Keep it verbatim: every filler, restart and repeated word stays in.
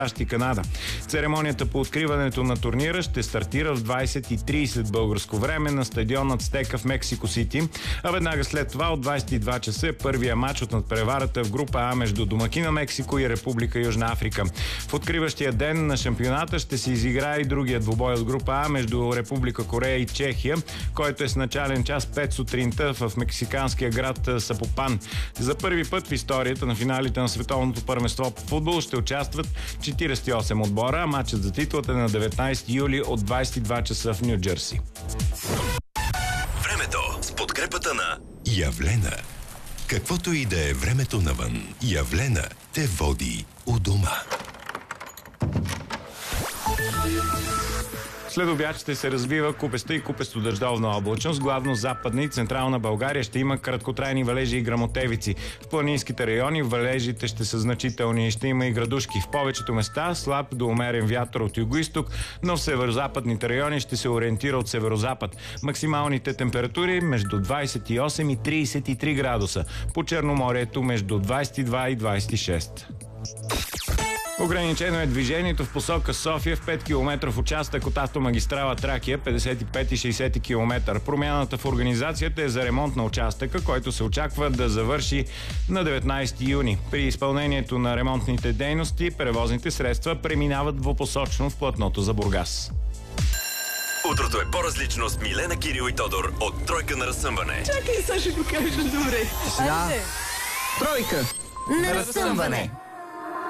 и Канада. Церемонията по откриването на турнира ще стартира в двайсет и трийсет българско време на стадион Ацтека в Мексико Сити, а веднага след това от двайсет и два часа е първия матч от надпреварата в група А между домакина Мексико и Република Южна Африка. В откриващия ден на шампионата ще се изиграе и другия двубой от група А между Република Корея и Чехия, който е с начален час пет сутринта в мексиканския град Сапопан. За първи път в историята на финалите на световното първенство по футбол ще участват четирийсет и осем отбора, а матчът за титлата е на деветнайсети юли от двайсет и два часа в Ню Джерси. Времето с подкрепата на Явлена. Каквото и да е времето навън, Явлена те води у дома. След обяд ще се развива купеста и купесто-дъждовна облачност. Главно западна и централна България ще има краткотрайни валежи и гръмотевици. В планинските райони валежите ще са значителни и ще има и градушки. В повечето места слаб до умерен вятър от югоизток, но в северозападните райони ще се ориентира от северозапад. Максималните температури между двайсет и осем и трийсет и три градуса. По Черноморието между двайсет и два и двайсет и шест. Ограничено е движението в посока София в пет километров участък от автомагистрала Тракия, петдесет и пет и шейсет километра. Промяната в организацията е за ремонт на участъка, който се очаква да завърши на деветнайсети юни. При изпълнението на ремонтните дейности, превозните средства преминават двупосочно в платното за Бургас. Утрото е по-различно с Милена, Кирил и Тодор от Тройка на разсъмване. Чакай, сега ще го кажа добре. Сега. Тройка на разсъмване.